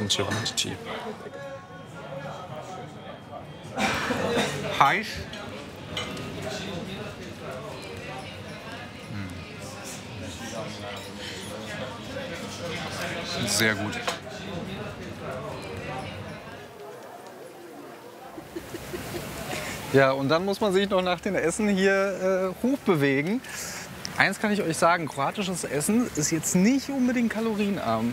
Ronchi. Heiß. Sehr gut. Ja, und dann muss man sich noch nach dem Essen hier hochbewegen. Eins kann ich euch sagen, kroatisches Essen ist jetzt nicht unbedingt kalorienarm.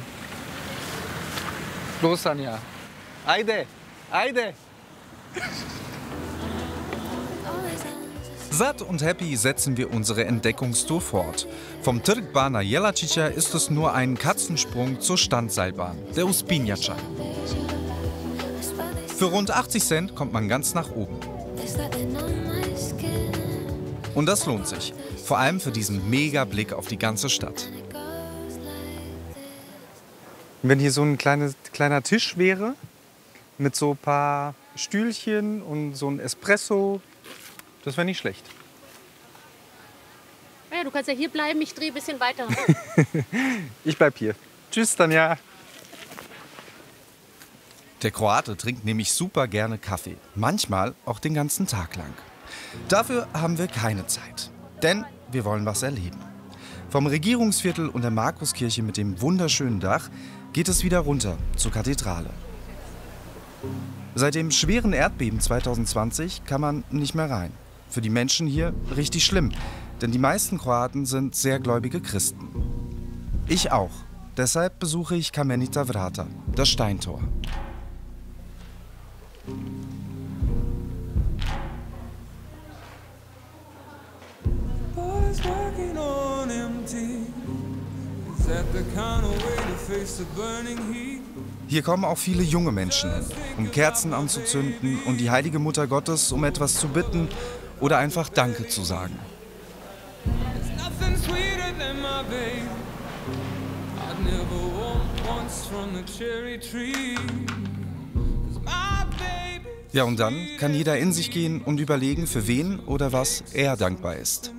Los, Tanja. Ajde, ajde. Satt und happy setzen wir unsere Entdeckungstour fort. Vom Trg Bana Jelačića ist es nur ein Katzensprung zur Standseilbahn, der Uspinjača. Für rund 80 Cent kommt man ganz nach oben. Und das lohnt sich, vor allem für diesen mega Blick auf die ganze Stadt. Wenn hier so ein kleiner Tisch wäre, mit so ein paar Stühlchen und so ein Espresso, das wäre nicht schlecht. Ja, du kannst ja hier bleiben, ich drehe ein bisschen weiter. Ich bleib hier. Tschüss, Tanja. Der Kroate trinkt nämlich super gerne Kaffee, manchmal auch den ganzen Tag lang. Dafür haben wir keine Zeit, denn wir wollen was erleben. Vom Regierungsviertel und der Markuskirche mit dem wunderschönen Dach geht es wieder runter zur Kathedrale. Seit dem schweren Erdbeben 2020 kann man nicht mehr rein. Für die Menschen hier richtig schlimm, denn die meisten Kroaten sind sehr gläubige Christen. Ich auch. Deshalb besuche ich Kamenita Vrata, das Steintor. Hier kommen auch viele junge Menschen hin, um Kerzen anzuzünden und die heilige Mutter Gottes um etwas zu bitten oder einfach Danke zu sagen. Ja, und dann kann jeder in sich gehen und überlegen, für wen oder was er dankbar ist.